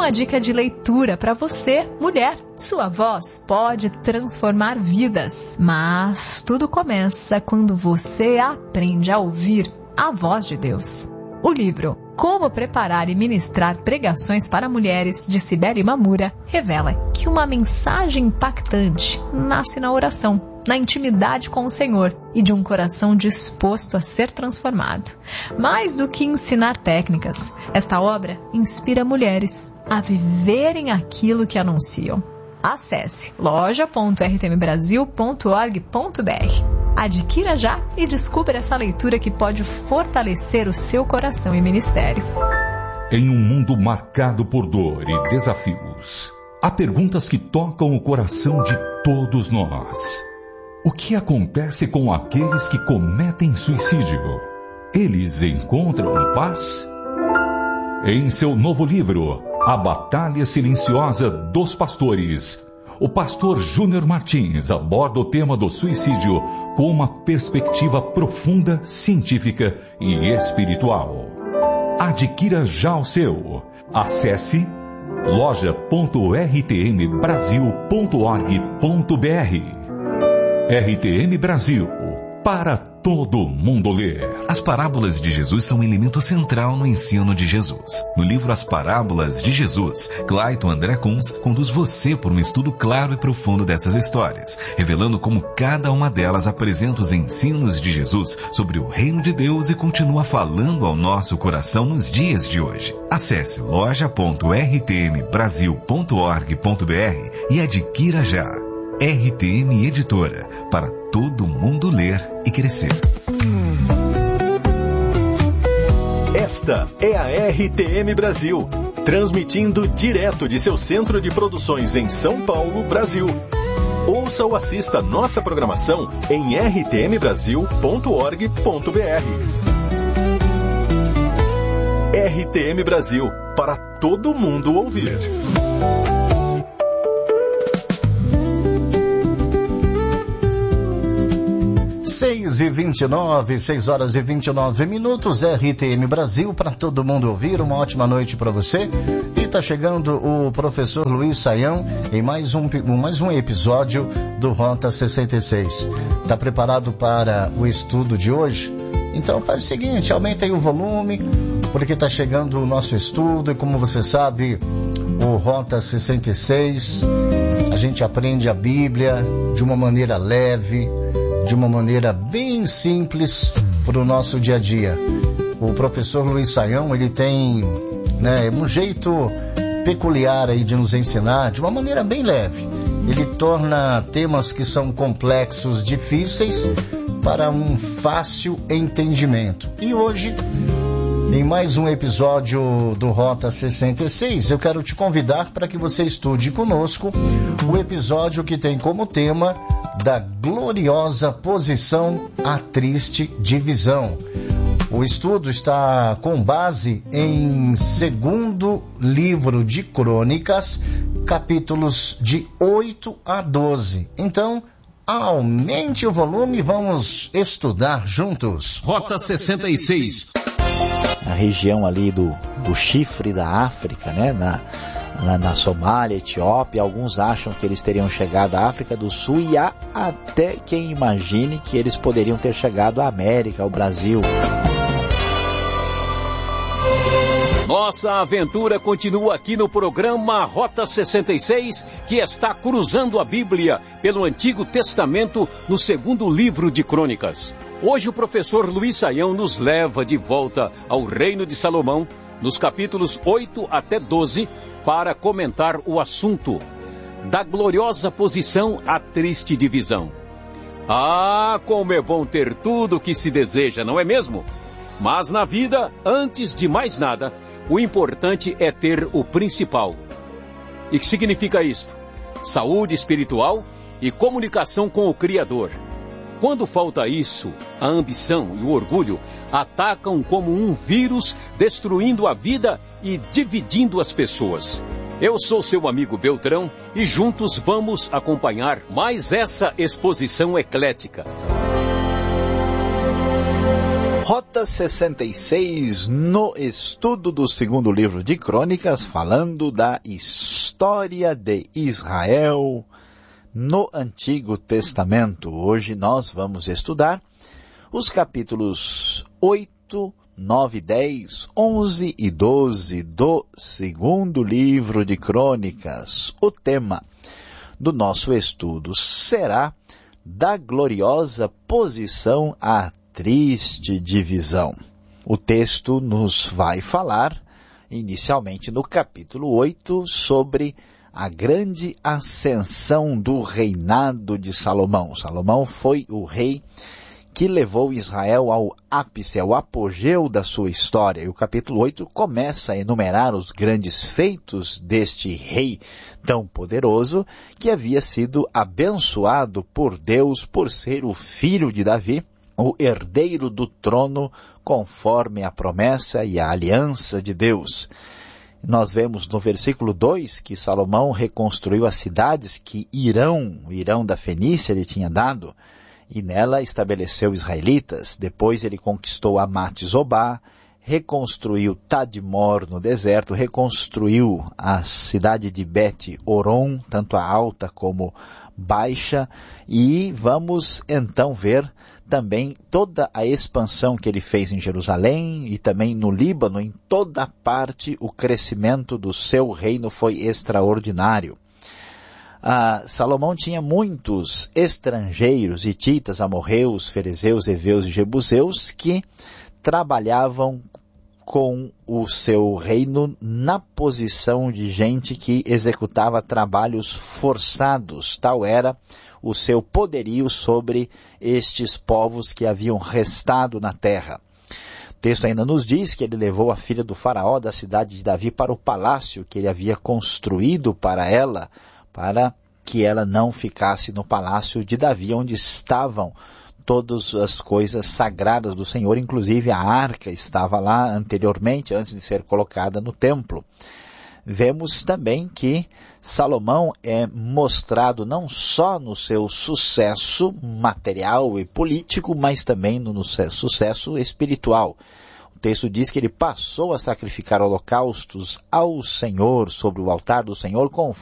uma dica de leitura para você, mulher. Sua voz pode transformar vidas, mas tudo começa quando você aprende a ouvir a voz de Deus. O livro Como Preparar e Ministrar Pregações para Mulheres, de Cibele Mamura, revela que uma mensagem impactante nasce na oração, na intimidade com o Senhor e de um coração disposto a ser transformado. Mais do que ensinar técnicas, esta obra inspira mulheres a viverem aquilo que anunciam. Acesse loja.rtmbrasil.org.br. Adquira já e descubra essa leitura que pode fortalecer o seu coração e ministério. Em um mundo marcado por dor e desafios, há perguntas que tocam o coração de todos nós. O que acontece com aqueles que cometem suicídio? Eles encontram paz? Em seu novo livro, A Batalha Silenciosa dos Pastores, o pastor Júnior Martins aborda o tema do suicídio com uma perspectiva profunda, científica e espiritual. Adquira já o seu. Acesse loja.rtmbrasil.org.br. RTM Brasil, para todo mundo ler. As parábolas de Jesus são um elemento central no ensino de Jesus. No livro As Parábolas de Jesus, Clayton André Kunz conduz você por um estudo claro e profundo dessas histórias, revelando como cada uma delas apresenta os ensinos de Jesus sobre o reino de Deus e continua falando ao nosso coração nos dias de hoje. Acesse loja.rtmbrasil.org.br e adquira já. RTM Editora, para todo mundo ler e crescer. Esta é a RTM Brasil, transmitindo direto de seu centro de produções em São Paulo, Brasil. Ouça ou assista nossa programação em rtmbrasil.org.br. RTM Brasil, para todo mundo ouvir. 6h29, 6 horas e 29 minutos, RTM Brasil, para todo mundo ouvir. Uma ótima noite para você. E tá chegando o professor Luiz Saião em mais um episódio do Rota 66. Tá preparado para o estudo de hoje? Então faz o seguinte, aumenta aí o volume, porque tá chegando o nosso estudo. E como você sabe, o Rota 66, a gente aprende a Bíblia de uma maneira leve, de uma maneira bem simples para o nosso dia a dia. O professor Luiz Saião, ele tem, um jeito peculiar aí de nos ensinar de uma maneira bem leve. Ele torna temas que são complexos, difíceis, para um fácil entendimento. E hoje, em mais um episódio do Rota 66, eu quero te convidar para que você estude conosco o episódio que tem como tema da gloriosa posição à triste divisão. O estudo está com base em 2º livro de Crônicas, capítulos de 8 a 12. Então, aumente o volume e vamos estudar juntos. Rota 66. A região ali do chifre da África, na Somália, Etiópia, alguns acham que eles teriam chegado à África do Sul e há até quem imagine que eles poderiam ter chegado à América, ao Brasil. Nossa aventura continua aqui no programa Rota 66, que está cruzando a Bíblia pelo Antigo Testamento no 2º livro de Crônicas. Hoje o professor Luiz Saião nos leva de volta ao Reino de Salomão, nos capítulos 8 até 12, para comentar o assunto da gloriosa posição à triste divisão. Ah, como é bom ter tudo o que se deseja, não é mesmo? Mas na vida, antes de mais nada, o importante é ter o principal. E que significa isto? Saúde espiritual e comunicação com o Criador. Quando falta isso, a ambição e o orgulho atacam como um vírus, destruindo a vida e dividindo as pessoas. Eu sou seu amigo Beltrão e juntos vamos acompanhar mais essa exposição eclética. Rota Rota 66, no estudo do segundo livro de Crônicas, falando da história de Israel no Antigo Testamento. Hoje nós vamos estudar os capítulos 8, 9, 10, 11 e 12 do segundo livro de Crônicas. O tema do nosso estudo será da gloriosa posição à triste divisão. O texto nos vai falar, inicialmente no capítulo 8, sobre a grande ascensão do reinado de Salomão. Salomão foi o rei que levou Israel ao ápice, ao apogeu da sua história. E o capítulo 8 começa a enumerar os grandes feitos deste rei tão poderoso, que havia sido abençoado por Deus por ser o filho de Davi, o herdeiro do trono, conforme a promessa e a aliança de Deus. Nós vemos no versículo 2 que Salomão reconstruiu as cidades que Irão da Fenícia lhe tinha dado, e nela estabeleceu israelitas. Depois ele conquistou Amate-Zobá, reconstruiu Tadmor no deserto, reconstruiu a cidade de Bet-Oron, tanto a alta como baixa, e vamos então ver também toda a expansão que ele fez em Jerusalém e também no Líbano. Em toda parte o crescimento do seu reino foi extraordinário. Salomão tinha muitos estrangeiros, hititas, amorreus, ferezeus, heveus e jebuseus, que trabalhavam com o seu reino na posição de gente que executava trabalhos forçados. Tal era o seu poderio sobre estes povos que haviam restado na terra. O texto ainda nos diz que ele levou a filha do faraó da cidade de Davi para o palácio que ele havia construído para ela, para que ela não ficasse no palácio de Davi, onde estavam todas as coisas sagradas do Senhor, inclusive a arca estava lá anteriormente, antes de ser colocada no templo. Vemos também que Salomão é mostrado não só no seu sucesso material e político, mas também no sucesso espiritual. O texto diz que ele passou a sacrificar holocaustos ao Senhor sobre o altar do Senhor, conforme